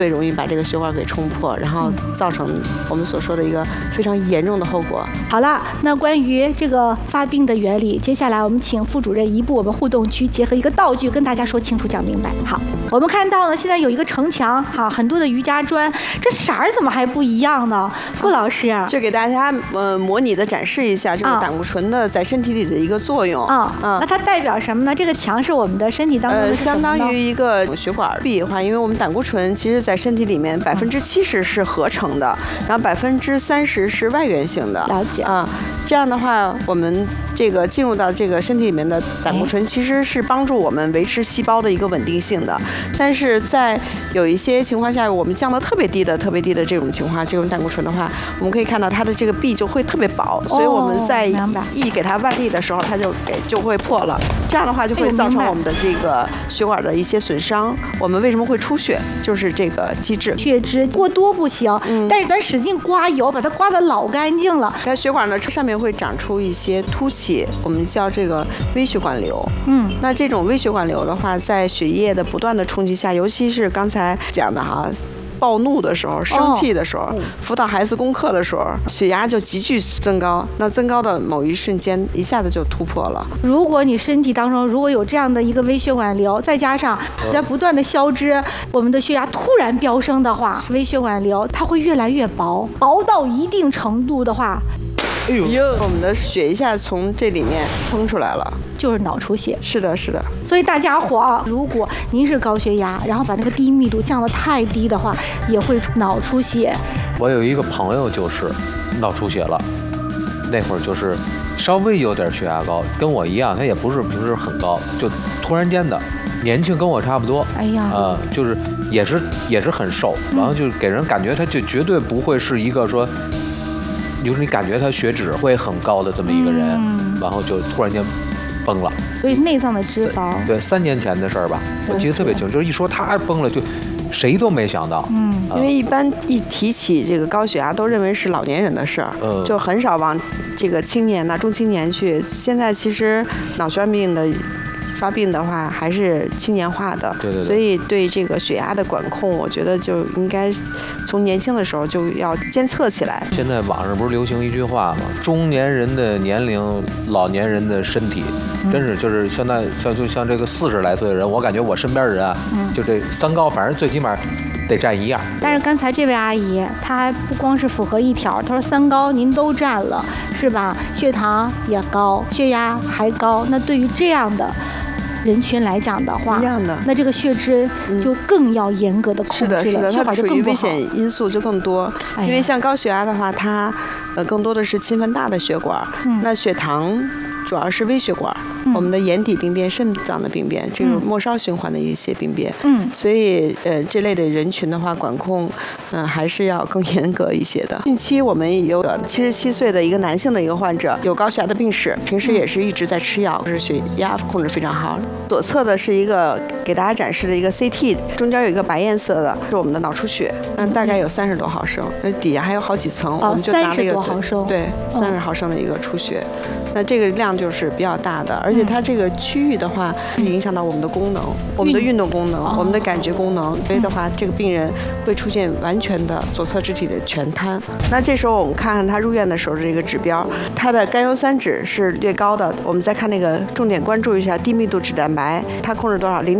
最容易把这个血管给冲破，然后造成我们所说的一个非常严重的后果。 好了，那关于这个发病的原理，接下来我们请副主任移步我们互动区，结合一个道具跟大家说清楚讲明白。好，我们看到呢，现在有一个城墙，哈，很多的瑜伽砖，这色儿怎么还不一样呢？傅老师， 就给大家模拟的展示一下这个胆固醇的在身体里的一个作用。 那它代表什么呢？这个墙是我们的身体当中的相当于一个血管壁的话，因为我们胆固醇其实在身体里面70%是合成的，然后30%是外源性的。 了解啊，这样的话，我们这个进入到这个身体里面的胆固醇，其实是帮助我们维持细胞的一个稳定性的。但是在有一些情况下，我们降到特别低的这种情况，这种胆固醇的话，我们可以看到它的这个壁就会特别薄，所以我们在给它外力的时候，它就会破了。这样的话就会造成我们的这个血管的一些损伤。我们为什么会出血？就是这个机制。 血脂过多不行，但是咱使劲刮油，把它刮得老干净了。 在血管呢上面会长出一些凸起，我们叫这个微血管瘤。那这种微血管瘤的话，在血液的不断的冲击下，尤其是刚才讲的哈。暴怒的时候，生气的时候，辅导孩子功课的时候，血压就急剧增高。那增高的某一瞬间，一下子就突破了。 如果你身体当中如果有这样的一个微血管瘤，再加上在不断的消脂，我们的血压突然飙升的话，微血管瘤它会越来越薄，薄到一定程度的话。 哎呦，我们的血一下从这里面喷出来了， 就是脑出血。 是的，是的。 所以大家伙，如果您是高血压，然后把那个低密度降得太低的话，也会脑出血。 我有一个朋友就是脑出血了，那会儿就是稍微有点血压高，跟我一样，他也不是平时很高，就突然间的。年轻跟我差不多， 哎呀， 就是也是很瘦，然后就给人感觉他就绝对不会是一个说。就是你感觉他血脂会很高的这么一个人，然后就突然间崩了。 所以内脏的脂肪， 对，3年前的事儿吧，我记得特别清楚。就是一说他崩了，就谁都没想到。 因为一般一提起这个高血压，都认为是老年人的事儿，就很少往这个青年呐、中青年去。现在其实脑血管病的。发病的话还是青年化的， 对， 所以对这个血压的管控，我觉得就应该从年轻的时候就要监测起来。 现在网上不是流行一句话吗？中年人的年龄，老年人的身体，真是就是现在像这个40来岁的人，我感觉我身边的人啊，就这3高，反正最起码得占1样。 但是刚才这位阿姨，她还不光是符合1条，她说3高您都占了，是吧？血糖也高，血压还高，那对于这样的。人群来讲的话， 一样的， 那这个血脂就更要严格的控制了， 是的， 血管就更不好。 它属于危险因素就更多，因为像高血压的话，它更多的是侵犯大的血管，那血糖主要是微血管，我们的眼底病变、肾脏的病变，这种末梢循环的一些病变，所以这类的人群的话，管控还是要更严格一些的。近期我们有77岁的一个男性的一个患者，有高血压的病史，平时也是一直在吃药，就是血压控制非常好。左侧的是一个给大家展示的一个 CT， 中间有一个白颜色的，是我们的脑出血，大概有30多毫升，底下还有好几层，我们就拿了一个 30多毫升， 对，30毫升的一个出血。那这个量就是比较大的，而且它这个区域的话，影响到我们的功能，我们的运动功能，我们的感觉功能，所以的话，这个病人会出现完全的左侧肢体的全瘫。那这时候我们看看他入院的时候这个指标，他的甘油三酯是略高的。我们再看那个重点关注一下低密度脂蛋白，它控制多少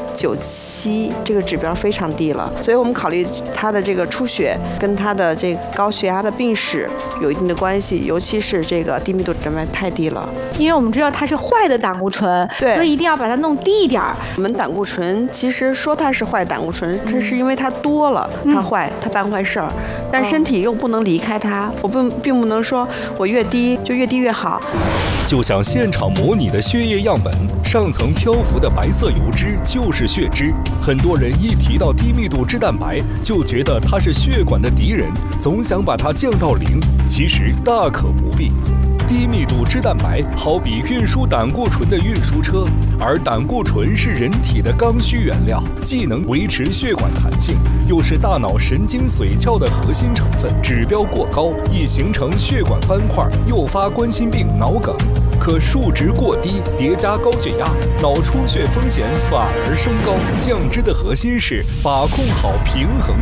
？0.97，这个指标非常低了。所以我们考虑他的这个出血跟他的这个高血压的病史有一定的关系，尤其是这个低密度脂蛋白太低了。 因为我们知道它是坏的胆固醇， 对， 所以一定要把它弄低一点。 我们胆固醇其实说它是坏胆固醇，这是因为它多了，它坏，它办坏事儿，但身体又不能离开它，我并不能说我越低就越低越好。 就像现场模拟的血液样本，上层漂浮的白色油脂就是血脂。很多人一提到低密度脂蛋白，就觉得它是血管的敌人，总想把它降到0，其实大可不必。低密度脂蛋白好比运输胆固醇的运输车，而胆固醇是人体的刚需原料，既能维持血管弹性，又是大脑神经髓鞘的核心成分，指标过高易形成血管斑块，诱发冠心病、脑梗。可数值过低，叠加高血压，脑出血风险反而升高。降脂的核心是把控好平衡